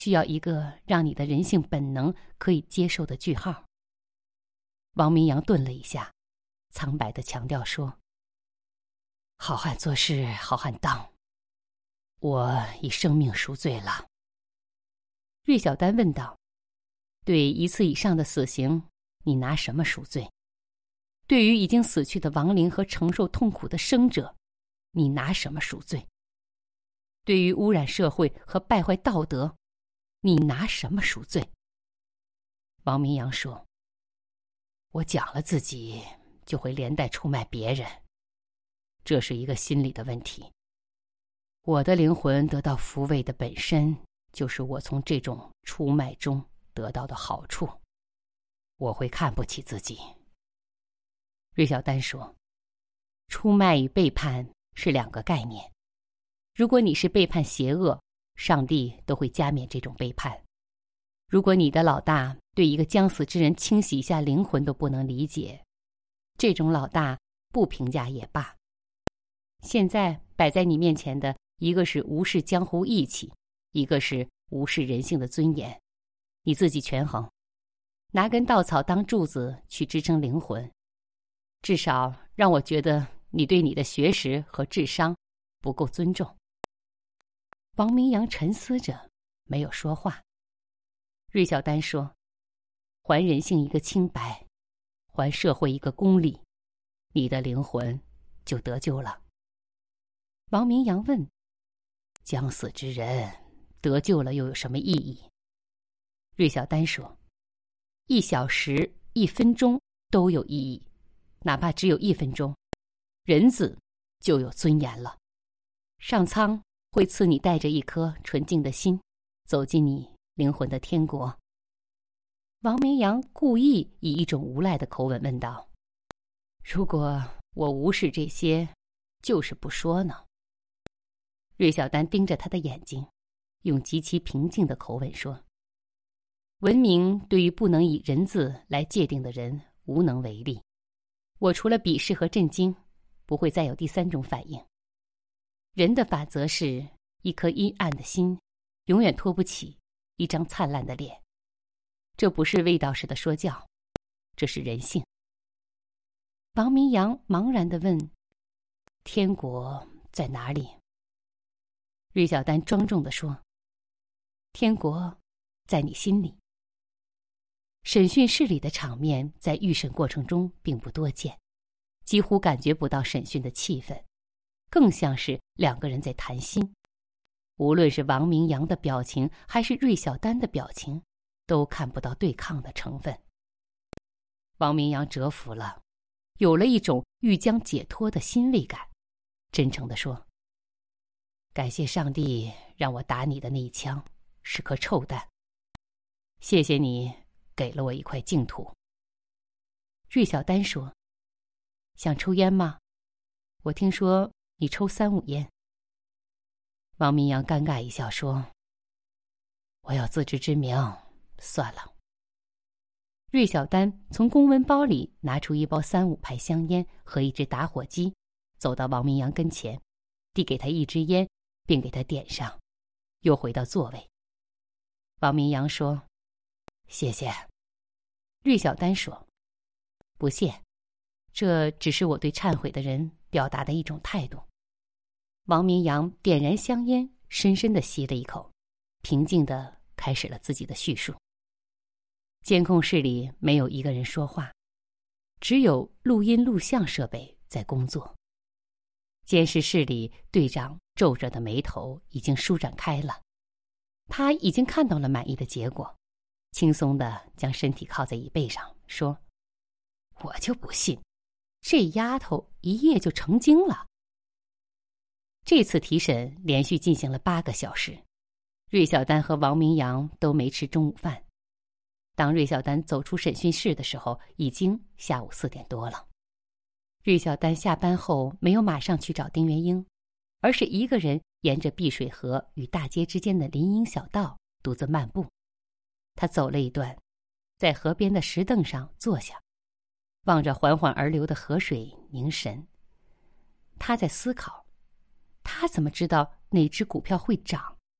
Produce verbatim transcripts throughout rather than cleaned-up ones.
需要一个让你的人性本能可以接受的句号。王明阳顿了一下，苍白地强调说：好汉做事好汉当，我以生命赎罪了。芮小丹问道：对一次以上的死刑，你拿什么赎罪？对于已经死去的亡灵和承受痛苦的生者，你拿什么赎罪？对于污染社会和败坏道德，你拿什么赎罪？王明阳说：我讲了自己，就会连带出卖别人，这是一个心理的问题。我的灵魂得到抚慰的本身，就是我从这种出卖中得到的好处。我会看不起自己。芮小丹说：出卖与背叛是两个概念。如果你是背叛邪恶，上帝都会加冕这种背叛。如果你的老大对一个将死之人清洗一下灵魂都不能理解，这种老大不评价也罢。现在摆在你面前的，一个是无视江湖义气，一个是无视人性的尊严，你自己权衡，拿根稻草当柱子去支撑灵魂，至少让我觉得你对你的学识和智商不够尊重。王明阳沉思着，没有说话。芮小丹说：还人性一个清白，还社会一个公理，你的灵魂就得救了。王明阳问：将死之人得救了又有什么意义？芮小丹说：一小时一分钟都有意义，哪怕只有一分钟，人子就有尊严了。上苍会赐你带着一颗纯净的心，走进你灵魂的天国。王明阳故意以一种无赖的口吻问道：如果我无视这些，就是不说呢？芮小丹盯着他的眼睛，用极其平静的口吻说：文明对于不能以人字来界定的人无能为力，我除了鄙视和震惊，不会再有第三种反应。人的法则是，一颗阴暗的心永远托不起一张灿烂的脸。这不是卫道士的说教，这是人性。王明阳茫然地问：天国在哪里？芮小丹庄重地说：天国在你心里。审讯室里的场面在预审过程中并不多见，几乎感觉不到审讯的气氛，更像是两个人在谈心。无论是王明阳的表情还是芮小丹的表情，都看不到对抗的成分。王明阳折服了，有了一种欲将解脱的欣慰感，真诚地说：感谢上帝让我打你的那一枪是颗臭弹，谢谢你给了我一块净土。芮小丹说：想抽烟吗？我听说你抽三五烟。王明阳尴尬一笑说：我有自知之明，算了。芮小丹从公文包里拿出一包三五牌香烟和一支打火机，走到王明阳跟前，递给他一支烟，并给他点上，又回到座位。王明阳说：谢谢。芮小丹说：不谢，这只是我对忏悔的人表达的一种态度。王明阳点燃香烟，深深地吸了一口，平静地开始了自己的叙述。监控室里没有一个人说话，只有录音录像设备在工作。监视室里，队长皱着的眉头已经舒展开了，他已经看到了满意的结果，轻松地将身体靠在椅背上，说：我就不信，这丫头一夜就成精了。这次提审连续进行了八个小时，芮小丹和王明阳都没吃中午饭。当芮小丹走出审讯室的时候，已经下午四点多了。芮小丹下班后没有马上去找丁元英，而是一个人沿着碧水河与大街之间的林荫小道独自漫步。他走了一段，在河边的石凳上坐下，望着缓缓而流的河水凝神。他在思考，他怎么知道哪只股票会涨？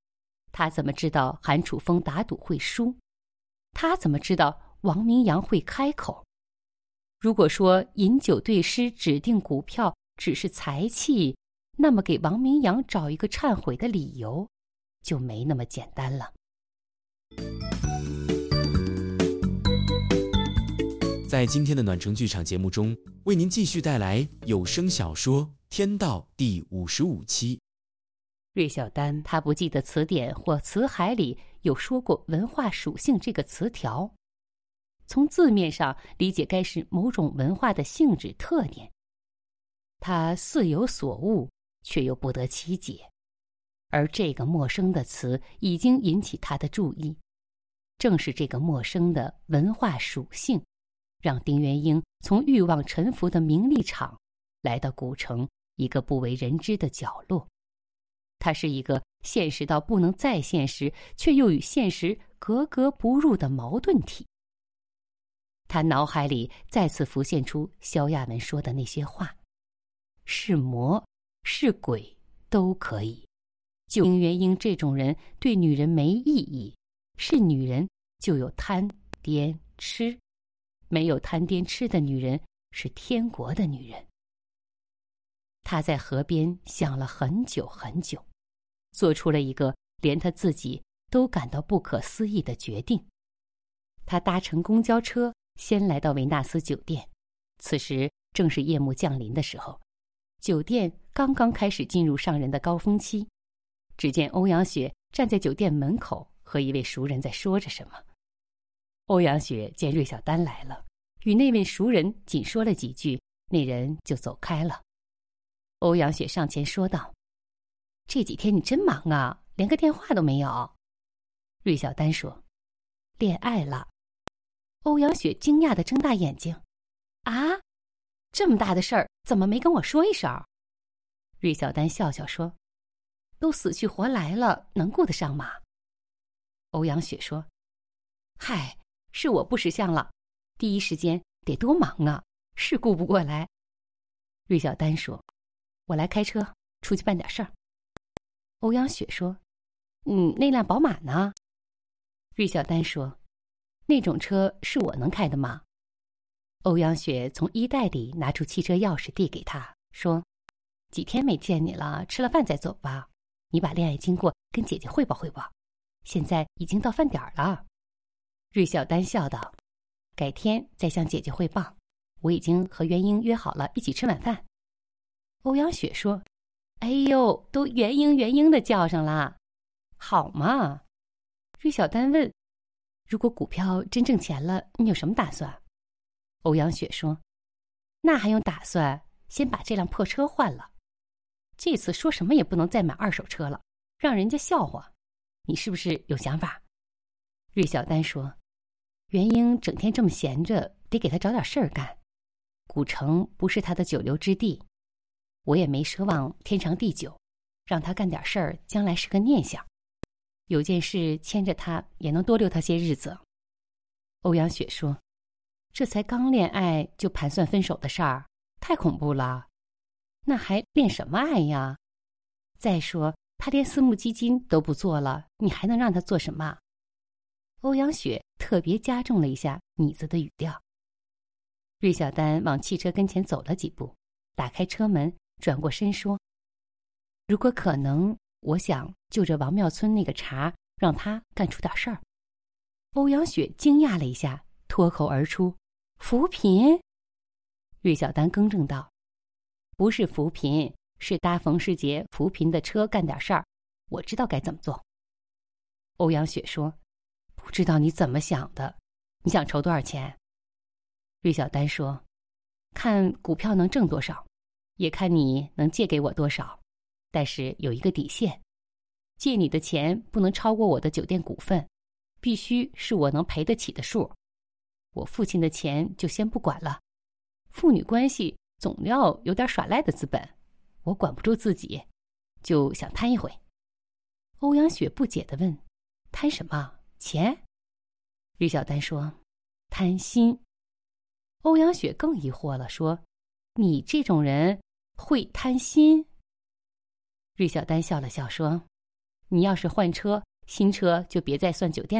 他怎么知道韩楚风打赌会输？他怎么知道王明阳会开口？如果说饮酒对诗指定股票只是财气，那么给王明阳找一个忏悔的理由就没那么简单了。 在今天的暖城剧场节目中，为您继续带来有声小说《天道》第五十五期。 芮小丹他不记得词典或词海里有说过文化属性这个词条，从字面上理解该是某种文化的性质特点。他似有所悟，却又不得其解，而这个陌生的词已经引起他的注意。正是这个陌生的文化属性，让丁元英从欲望沉浮的名利场来到古城一个不为人知的角落。它是一个现实到不能再现实，却又与现实格格不入的矛盾体。他脑海里再次浮现出萧亚文说的那些话：是魔是鬼都可以，就丁元英这种人对女人没意义，是女人就有贪癫痴，没有贪癫痴的女人是天国的女人。他在河边想了很久很久，做出了一个连他自己都感到不可思议的决定。他搭乘公交车先来到维纳斯酒店，此时正是夜幕降临的时候，酒店刚刚开始进入上人的高峰期。只见欧阳雪站在酒店门口，和一位熟人在说着什么。欧阳雪见芮小丹来了，与那位熟人仅说了几句，那人就走开了。欧阳雪上前说道：这几天你真忙啊，连个电话都没有。芮小丹说：恋爱了。欧阳雪惊讶地睁大眼睛：啊，这么大的事儿怎么没跟我说一声？芮小丹笑笑说：都死去活来了，能顾得上吗？欧阳雪说：嗨，是我不识相了，第一时间得多忙啊，是顾不过来。芮小丹说：我来开车出去办点事儿。欧阳雪说：嗯，那辆宝马呢？芮小丹说：那种车是我能开的吗？欧阳雪从衣袋里拿出汽车钥匙递给他，说：几天没见你了，吃了饭再走吧。你把恋爱经过跟姐姐汇报汇报，现在已经到饭点了。芮小丹笑道：改天再向姐姐汇报，我已经和元英约好了一起吃晚饭。欧阳雪说：哎呦，都元英元英的叫上了，好嘛。芮小丹问：如果股票真挣钱了，你有什么打算？欧阳雪说：那还用打算，先把这辆破车换了。这次说什么也不能再买二手车了，让人家笑话。你是不是有想法？芮小丹说：元英整天这么闲着，得给他找点事儿干。古城不是他的久留之地，我也没奢望天长地久，让他干点事儿，将来是个念想。有件事牵着他，也能多留他些日子。欧阳雪说：这才刚恋爱就盘算分手的事儿，太恐怖了。那还恋什么爱呀？再说他连私募基金都不做了，你还能让他做什么？欧阳雪特别加重了一下你子的语调。芮小丹往汽车跟前走了几步，打开车门，转过身说：如果可能，我想就着王庙村那个茶，让他干出点事儿。欧阳雪惊讶了一下，脱口而出：扶贫？芮小丹更正道：不是扶贫，是搭冯世杰扶贫的车干点事儿，我知道该怎么做。欧阳雪说：不知道你怎么想的，你想筹多少钱？芮小丹说：看股票能挣多少，也看你能借给我多少，但是有一个底线，借你的钱不能超过我的酒店股份，必须是我能赔得起的数。我父亲的钱就先不管了，父女关系总要有点耍赖的资本，我管不住自己，就想贪一回。欧阳雪不解地问：贪什么？钱？芮小丹说：贪心。欧阳雪更疑惑了，说：你这种人会贪心？芮小丹笑了笑说：你要是换车， 新车就别再算酒店